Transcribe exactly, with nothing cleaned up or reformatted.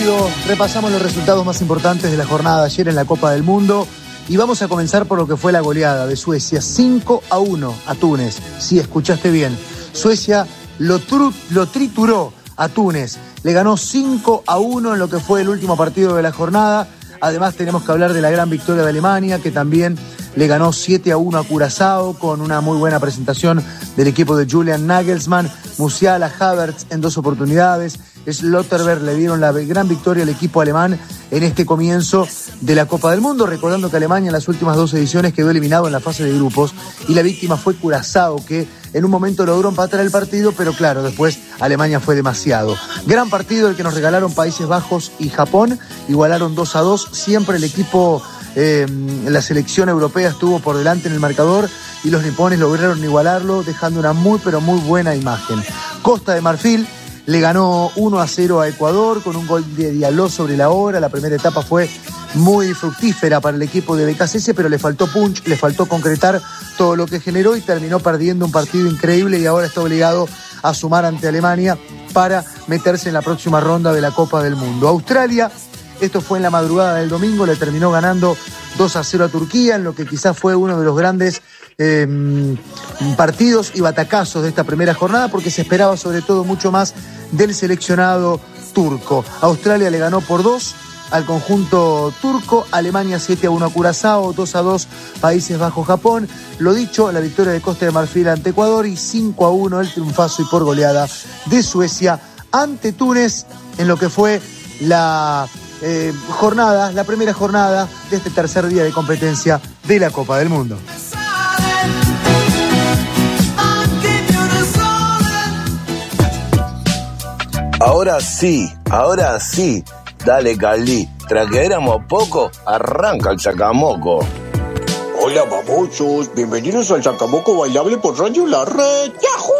rápido repasamos los resultados más importantes de la jornada de ayer en la Copa del Mundo y vamos a comenzar por lo que fue la goleada de Suecia, cinco a uno a Túnez. Sí, escuchaste bien, Suecia lo, tru- lo trituró a Túnez, le ganó cinco a uno en lo que fue el último partido de la jornada. Además tenemos que hablar de la gran victoria de Alemania, que también le ganó siete a uno a Curazao con una muy buena presentación del equipo de Julian Nagelsmann. Musiala, Havertz en dos oportunidades. Schlotterberg le dieron la gran victoria al equipo alemán en este comienzo de la Copa del Mundo, recordando que Alemania en las últimas dos ediciones quedó eliminado en la fase de grupos y la víctima fue Curazao, que en un momento logró empatar el partido, pero claro, después Alemania fue demasiado. Gran partido el que nos regalaron Países Bajos y Japón, igualaron dos a dos, siempre el equipo, eh, la selección europea estuvo por delante en el marcador y los nipones lograron igualarlo, dejando una muy pero muy buena imagen. Costa de Marfil le ganó uno a cero a Ecuador con un gol de Diallo sobre la hora. La primera etapa fue muy fructífera para el equipo de B K C S, pero le faltó punch, le faltó concretar todo lo que generó y terminó perdiendo un partido increíble y ahora está obligado a sumar ante Alemania para meterse en la próxima ronda de la Copa del Mundo. Australia, esto fue en la madrugada del domingo, le terminó ganando dos a cero a Turquía, en lo que quizás fue uno de los grandes eh, partidos y batacazos de esta primera jornada, porque se esperaba sobre todo mucho más del seleccionado turco. Australia le ganó por dos al conjunto turco, Alemania siete a uno a Curazao, dos a dos Países Bajos Japón. Lo dicho, la victoria de Costa de Marfil ante Ecuador y cinco a uno el triunfazo y por goleada de Suecia ante Túnez en lo que fue la eh, jornada, la primera jornada de este tercer día de competencia de la Copa del Mundo. Ahora sí, ahora sí. Dale, Carly. Tras que éramos poco, arranca el sacamoco. Hola, babosos. Bienvenidos al Sacamoco Bailable por Radio La Red. ¡Yahoo!